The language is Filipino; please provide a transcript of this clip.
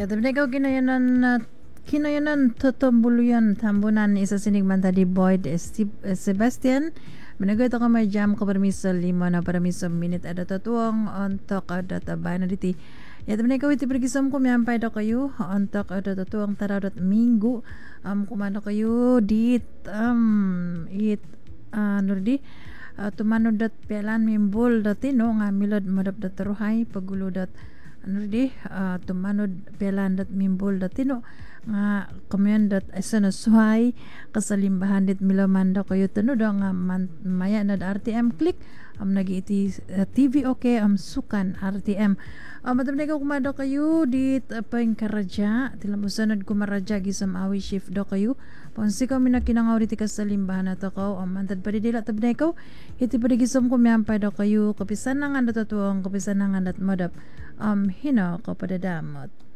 Kadabnega kinayanan tutumbuluyan tambunan isa sinigman tadi Boyd Sebastian menagoy to may jam ko permiso 5 na minute ada tatuang untuk ada tabay na diti ya temen ikaw iti pergisom ko miyampay do kayo untuk ada tatuang tarawdat minggu kumano kayo dit nurdi tumanod dat pelan mimbol dati no nga milod madap dat taruhay pagulo dat tumanod pelan dat mimbol dati no nga kamyan dat isa na suhay kasalimbahan dit milamanda kayo tano da nga maya nad RTM click nagi iti TV okay sukan RTM madam na kumada kayo dit apang karadya tilamusanod kumaradya gisam awi shift do kayo ponsi kami na kinangaw diti kasalimbahan na to kaw mantad pa di dila tab na ikaw iti pa di gisam kumiyampay do kayo kapisan na nga natatuang kapisan na nga natmadap hino ko padadamot